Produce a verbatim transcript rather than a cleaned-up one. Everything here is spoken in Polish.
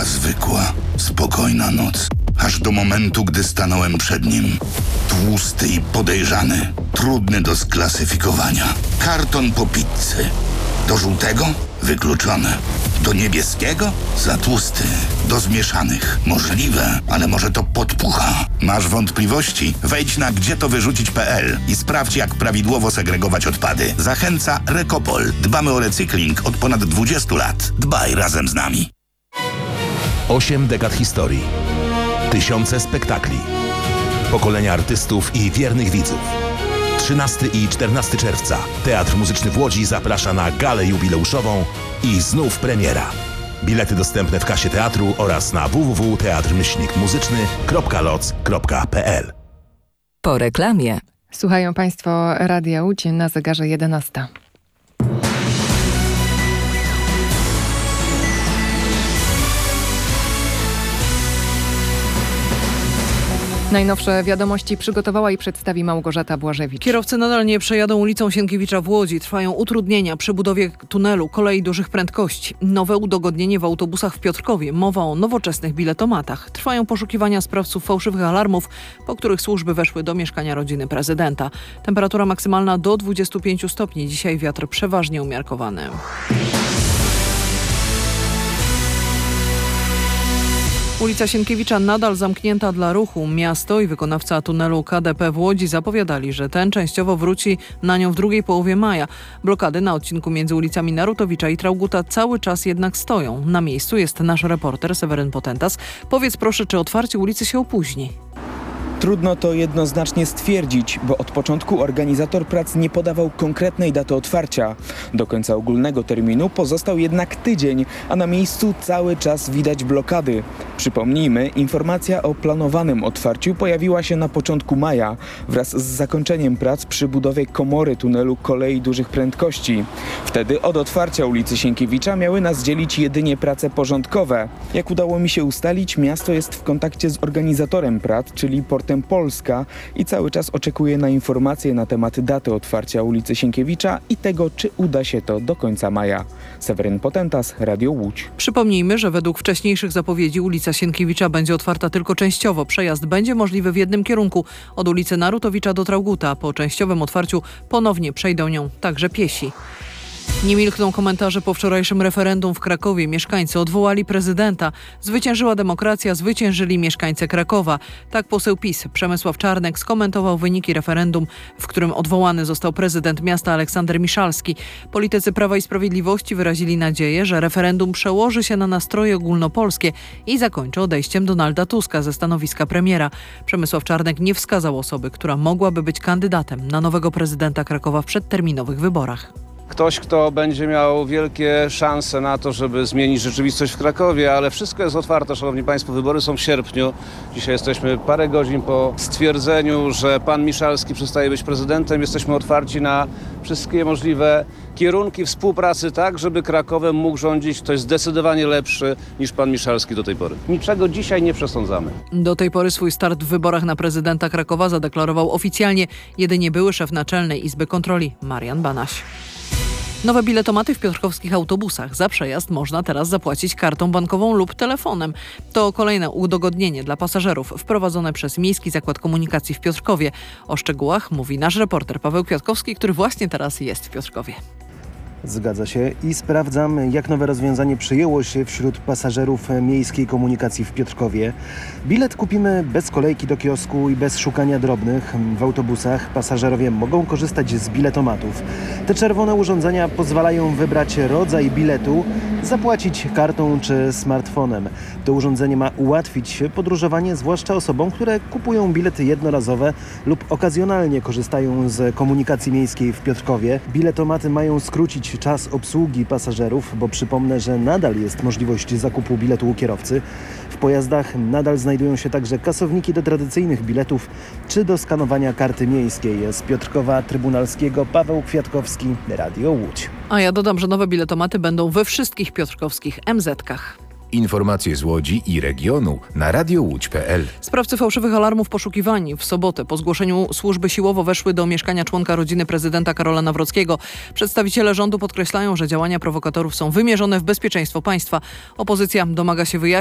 była zwykła, spokojna noc. Aż do momentu, gdy stanąłem przed nim. Tłusty i podejrzany, trudny do sklasyfikowania. Karton po pizzy. Do żółtego? Wykluczone. Do niebieskiego? Za tłusty. Do zmieszanych? Możliwe, ale może to podpucha. Masz wątpliwości? Wejdź na gdzie to wyrzucić kropka pe el i sprawdź, jak prawidłowo segregować odpady. Zachęca Rekopol. Dbamy o recykling od ponad dwudziestu lat. Dbaj razem z nami. Osiem dekad historii. Tysiące spektakli. Pokolenia artystów i wiernych widzów. trzynastego i czternastego czerwca Teatr Muzyczny w Łodzi zaprasza na galę jubileuszową i znów premiera. Bilety dostępne w kasie teatru oraz na w w w kropka teatr myślnik muzyczny kropka loc kropka pe el. Po reklamie. Słuchają Państwo Radia Łódź, na zegarze jedenasta. Najnowsze wiadomości przygotowała i przedstawi Małgorzata Błażewicz. Kierowcy nadal nie przejadą ulicą Sienkiewicza w Łodzi. Trwają utrudnienia przy budowie tunelu kolei dużych prędkości. Nowe udogodnienie w autobusach w Piotrkowie. Mowa o nowoczesnych biletomatach. Trwają poszukiwania sprawców fałszywych alarmów, po których służby weszły do mieszkania rodziny prezydenta. Temperatura maksymalna do dwudziestu pięciu stopni. Dzisiaj wiatr przeważnie umiarkowany. Ulica Sienkiewicza nadal zamknięta dla ruchu. Miasto i wykonawca tunelu ka de pe w Łodzi zapowiadali, że ten częściowo wróci na nią w drugiej połowie maja. Blokady na odcinku między ulicami Narutowicza i Traugutta cały czas jednak stoją. Na miejscu jest nasz reporter Seweryn Potentas. Powiedz proszę, czy otwarcie ulicy się opóźni? Trudno to jednoznacznie stwierdzić, bo od początku organizator prac nie podawał konkretnej daty otwarcia. Do końca ogólnego terminu pozostał jednak tydzień, a na miejscu cały czas widać blokady. Przypomnijmy, informacja o planowanym otwarciu pojawiła się na początku maja, wraz z zakończeniem prac przy budowie komory tunelu kolei dużych prędkości. Wtedy od otwarcia ulicy Sienkiewicza miały nas dzielić jedynie prace porządkowe. Jak udało mi się ustalić, miasto jest w kontakcie z organizatorem prac, czyli Portem Polska, i cały czas oczekuje na informacje na temat daty otwarcia ulicy Sienkiewicza i tego, czy uda się to do końca maja. Seweryn Potentas, Radio Łódź. Przypomnijmy, że według wcześniejszych zapowiedzi ulica Sienkiewicza będzie otwarta tylko częściowo. Przejazd będzie możliwy w jednym kierunku, od ulicy Narutowicza do Traugutta. Po częściowym otwarciu ponownie przejdą nią także piesi. Nie milkną komentarze po wczorajszym referendum w Krakowie. Mieszkańcy odwołali prezydenta. Zwyciężyła demokracja, zwyciężyli mieszkańcy Krakowa. Tak poseł PiS Przemysław Czarnek skomentował wyniki referendum, w którym odwołany został prezydent miasta Aleksander Miszalski. Politycy Prawa i Sprawiedliwości wyrazili nadzieję, że referendum przełoży się na nastroje ogólnopolskie i zakończy odejściem Donalda Tuska ze stanowiska premiera. Przemysław Czarnek nie wskazał osoby, która mogłaby być kandydatem na nowego prezydenta Krakowa w przedterminowych wyborach. Ktoś, kto będzie miał wielkie szanse na to, żeby zmienić rzeczywistość w Krakowie, ale wszystko jest otwarte, szanowni państwo, wybory są w sierpniu. Dzisiaj jesteśmy parę godzin po stwierdzeniu, że pan Miszalski przestaje być prezydentem. Jesteśmy otwarci na wszystkie możliwe kierunki współpracy, tak, żeby Krakowem mógł rządzić ktoś zdecydowanie lepszy niż pan Miszalski do tej pory. Niczego dzisiaj nie przesądzamy. Do tej pory swój start w wyborach na prezydenta Krakowa zadeklarował oficjalnie jedynie były szef Naczelnej Izby Kontroli Marian Banaś. Nowe biletomaty w piotrkowskich autobusach. Za przejazd można teraz zapłacić kartą bankową lub telefonem. To kolejne udogodnienie dla pasażerów wprowadzone przez Miejski Zakład Komunikacji w Piotrkowie. O szczegółach mówi nasz reporter Paweł Kwiatkowski, który właśnie teraz jest w Piotrkowie. Zgadza się i sprawdzam, jak nowe rozwiązanie przyjęło się wśród pasażerów miejskiej komunikacji w Piotrkowie. Bilet kupimy bez kolejki do kiosku i bez szukania drobnych. W autobusach pasażerowie mogą korzystać z biletomatów. Te czerwone urządzenia pozwalają wybrać rodzaj biletu, zapłacić kartą czy smartfonem. To urządzenie ma ułatwić podróżowanie, zwłaszcza osobom, które kupują bilety jednorazowe lub okazjonalnie korzystają z komunikacji miejskiej w Piotrkowie. Biletomaty mają skrócić czas obsługi pasażerów, bo przypomnę, że nadal jest możliwość zakupu biletu u kierowcy. W pojazdach nadal znajdują się także kasowniki do tradycyjnych biletów czy do skanowania karty miejskiej. Z Piotrkowa Trybunalskiego Paweł Kwiatkowski, Radio Łódź. A ja dodam, że nowe biletomaty będą we wszystkich piotrkowskich em zetkach. Informacje z Łodzi i regionu na radio łódź kropka pe el. Sprawcy fałszywych alarmów poszukiwani. W sobotę po zgłoszeniu służby siłowo weszły do mieszkania członka rodziny prezydenta Karola Nawrockiego. Przedstawiciele rządu podkreślają, że działania prowokatorów są wymierzone w bezpieczeństwo państwa. Opozycja domaga się wyjaśnień.